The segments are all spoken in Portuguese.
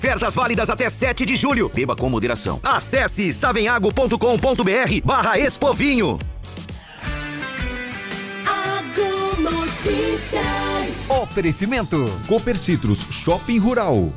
Ofertas válidas até 7 de julho. Beba com moderação. Acesse savenago.com.br/Expovinho. Agronotícias. Oferecimento Copercitros Shopping Rural.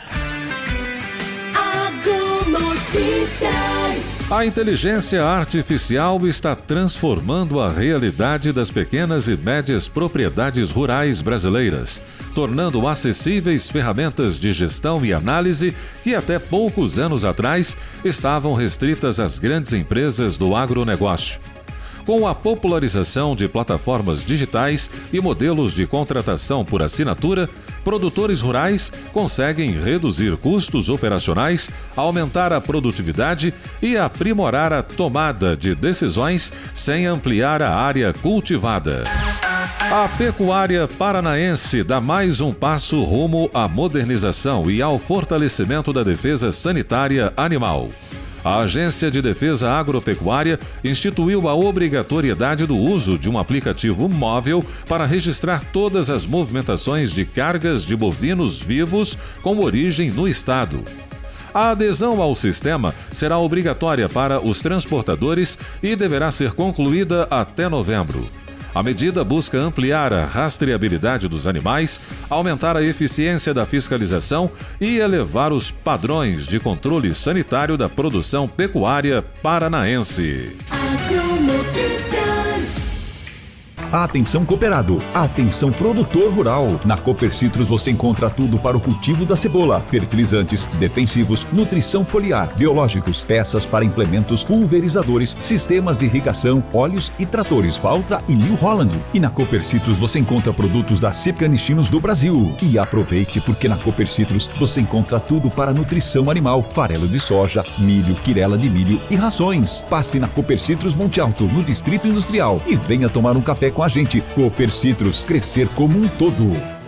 Agronotícias. A inteligência artificial está transformando a realidade das pequenas e médias propriedades rurais brasileiras, tornando acessíveis ferramentas de gestão e análise que até poucos anos atrás estavam restritas às grandes empresas do agronegócio. Com a popularização de plataformas digitais e modelos de contratação por assinatura, produtores rurais conseguem reduzir custos operacionais, aumentar a produtividade e aprimorar a tomada de decisões sem ampliar a área cultivada. A pecuária paranaense dá mais um passo rumo à modernização e ao fortalecimento da defesa sanitária animal. A Agência de Defesa Agropecuária instituiu a obrigatoriedade do uso de um aplicativo móvel para registrar todas as movimentações de cargas de bovinos vivos com origem no estado. A adesão ao sistema será obrigatória para os transportadores e deverá ser concluída até novembro. A medida busca ampliar a rastreabilidade dos animais, aumentar a eficiência da fiscalização e elevar os padrões de controle sanitário da produção pecuária paranaense. Atenção cooperado, atenção produtor rural. Na Copercitros você encontra tudo para o cultivo da cebola: fertilizantes, defensivos, nutrição foliar, biológicos, peças para implementos, pulverizadores, sistemas de irrigação, óleos e tratores Valtra e New Holland. E na Copercitros você encontra produtos da Canichinos do Brasil. E aproveite, porque na Copercitros você encontra tudo para nutrição animal: farelo de soja, milho, quirela de milho e rações. Passe na Copercitros Monte Alto, no Distrito Industrial, e venha tomar um café com a gente. Copercitros, crescer como um todo.